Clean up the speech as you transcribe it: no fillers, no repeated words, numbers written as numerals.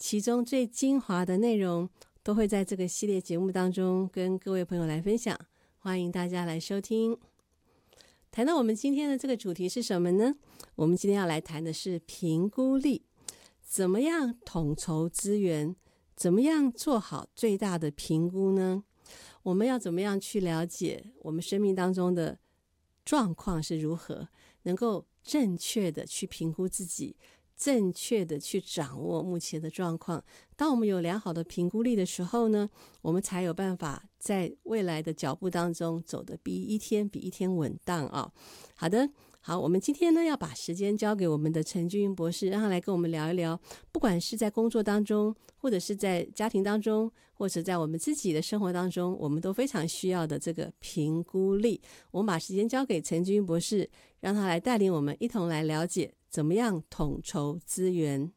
其中最精华的内容都会在这个系列节目当中跟各位朋友来分享，欢迎大家来收听。谈到我们今天的这个主题是什么呢？我们今天要来谈的是评估力，怎么样统筹资源，怎么样做好最大的评估呢？我们要怎么样去了解我们生命当中的状况是如何，能够正确的去评估自己，正确的去掌握目前的状况。当我们有良好的评估力的时候呢，我们才有办法在未来的脚步当中走得比一天稳当啊。好的，好，我们今天呢要把时间交给我们的陈君博士，让他来跟我们聊一聊，不管是在工作当中，或者是在家庭当中，或者在我们自己的生活当中，我们都非常需要的这个评估力。我们把时间交给陈君博士，让他来带领我们一同来了解怎么样统筹资源。